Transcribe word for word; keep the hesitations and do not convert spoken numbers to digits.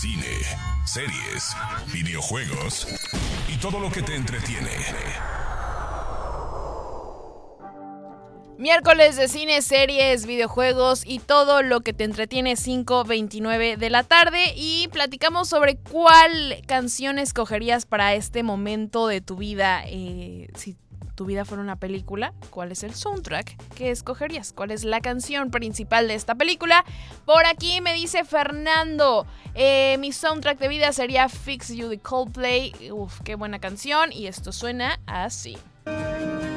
cine, series, videojuegos y todo lo que te entretiene. Miércoles de cine, series, videojuegos y todo lo que te entretiene, cinco veintinueve de la tarde, y platicamos sobre cuál canción escogerías para este momento de tu vida. Eh, si tu vida fuera una película, ¿cuál es el soundtrack que escogerías? ¿Cuál es la canción principal de esta película? Por aquí me dice Fernando, eh, mi soundtrack de vida sería Fix You de Coldplay. Uf, qué buena canción, y esto suena así.